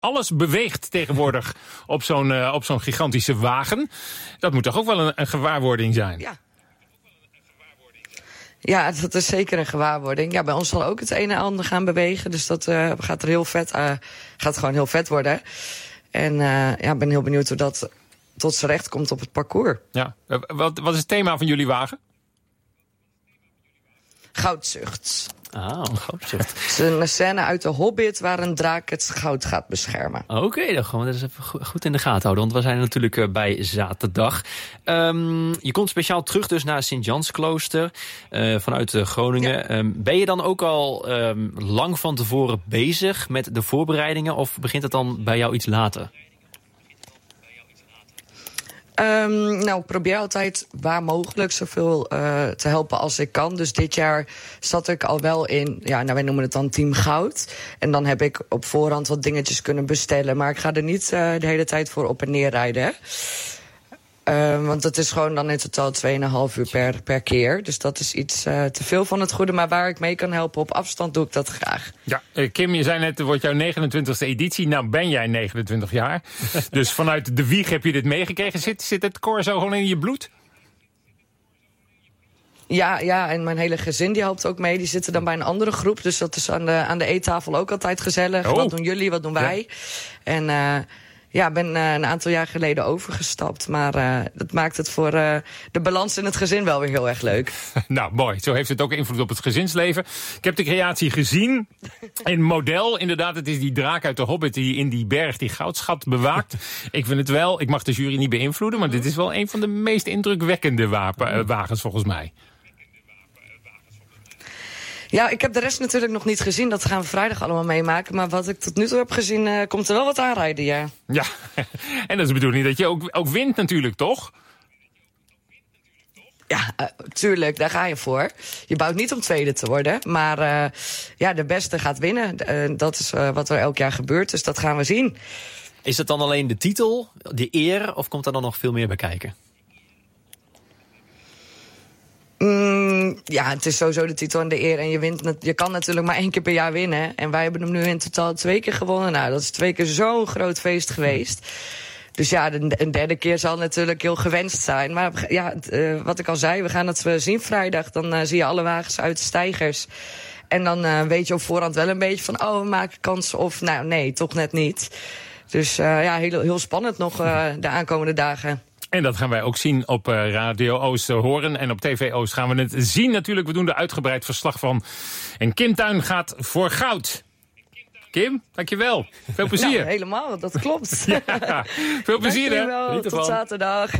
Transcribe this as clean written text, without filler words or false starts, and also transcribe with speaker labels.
Speaker 1: alles beweegt tegenwoordig op zo'n gigantische wagen. Dat moet toch ook wel een gewaarwording zijn?
Speaker 2: Ja. Ja, dat is zeker een gewaarwording. Ja, bij ons zal ook het een en ander gaan bewegen. Dus dat gaat gewoon heel vet worden. En ik ben heel benieuwd hoe dat tot z'n recht komt op het parcours.
Speaker 1: Ja. Wat is het thema van jullie wagen?
Speaker 2: Goudzucht.
Speaker 3: Goudzucht.
Speaker 2: Het is een scène uit de Hobbit waar een draak het goud gaat beschermen.
Speaker 3: Oké, dan gaan we dat eens even goed in de gaten houden. Want we zijn natuurlijk bij zaterdag. Je komt speciaal terug dus naar Sint-Jansklooster vanuit Groningen. Ja. Ben je dan ook al lang van tevoren bezig met de voorbereidingen? Of begint het dan bij jou iets later?
Speaker 2: Ik probeer altijd waar mogelijk zoveel te helpen als ik kan. Dus dit jaar zat ik al wel in, wij noemen het dan Team Goud. En dan heb ik op voorhand wat dingetjes kunnen bestellen. Maar ik ga er niet de hele tijd voor op en neer rijden. Want het is gewoon dan in totaal 2,5 uur per keer. Dus dat is iets te veel van het goede. Maar waar ik mee kan helpen op afstand, doe ik dat graag.
Speaker 1: Ja, Kim, je zei net, het wordt jouw 29e editie. Nou ben jij 29 jaar. Dus vanuit de wieg heb je dit meegekregen. Zit het corso gewoon in je bloed?
Speaker 2: Ja, en mijn hele gezin die helpt ook mee. Die zitten dan bij een andere groep. Dus dat is aan de eettafel ook altijd gezellig. Oh. Wat doen jullie, wat doen wij? Ja. En ik ben een aantal jaar geleden overgestapt. Maar dat maakt het voor de balans in het gezin wel weer heel erg leuk.
Speaker 1: Nou, mooi. Zo heeft het ook invloed op het gezinsleven. Ik heb de creatie gezien. In model, inderdaad, het is die draak uit de Hobbit die in die berg die goudschat bewaakt. Ik vind het wel, ik mag de jury niet beïnvloeden, maar dit is wel een van de meest indrukwekkende wagens volgens mij.
Speaker 2: Ja, ik heb de rest natuurlijk nog niet gezien. Dat gaan we vrijdag allemaal meemaken. Maar wat ik tot nu toe heb gezien, komt er wel wat aanrijden, ja.
Speaker 1: Ja, en dat is de bedoeling dat je ook wint natuurlijk, toch?
Speaker 2: Ja, tuurlijk, daar ga je voor. Je bouwt niet om tweede te worden. Maar de beste gaat winnen. Dat is wat er elk jaar gebeurt, dus dat gaan we zien.
Speaker 3: Is het dan alleen de titel, de eer, of komt er dan nog veel meer bij kijken?
Speaker 2: Het is sowieso de titel en de eer. En je kan natuurlijk maar 1 keer per jaar winnen. En wij hebben hem nu in totaal 2 keer gewonnen. Nou, dat is 2 keer zo'n groot feest geweest. Dus ja, een derde keer zal natuurlijk heel gewenst zijn. Maar wat ik al zei, we gaan het zien vrijdag. Dan zie je alle wagens uit de steigers. En dan weet je op voorhand wel een beetje van, we maken kansen. Of nee, toch net niet. Dus heel spannend nog de aankomende dagen.
Speaker 1: En dat gaan wij ook zien op Radio Oost horen. En op TV Oost gaan we het zien natuurlijk. We doen er uitgebreid verslag van. En Kim Tuin gaat voor goud. Kim, dankjewel. Veel plezier.
Speaker 2: Ja, helemaal, dat klopt.
Speaker 1: Ja, veel plezier, hè?
Speaker 2: Tot zaterdag.